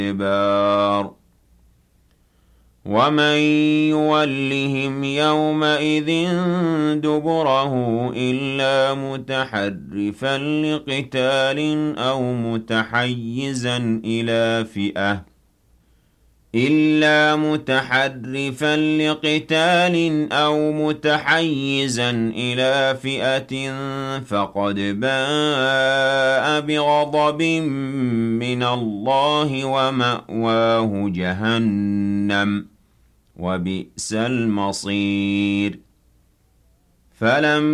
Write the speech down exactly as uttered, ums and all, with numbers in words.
الْأَدْبَارِ وَمَن يُوَلِّهِمْ يَوْمَئِذٍ دُبُرَهُ إِلَّا مُتَحَرِّفًا لِّقِتَالٍ أَوْ مُتَحَيِّزًا إِلَىٰ فِئَةٍ إِلَّا مُتَحَرِّفًا لِّقِتَالٍ أَوْ مُتَحَيِّزًا إِلَىٰ فِئَةٍ فَقَدْ بَاءَ بِغَضَبٍ مِّنَ اللَّهِ وَمَأْوَاهُ جَهَنَّمُ ۖ وَبِئْسَ الْمَصِيرُ. فَلَمْ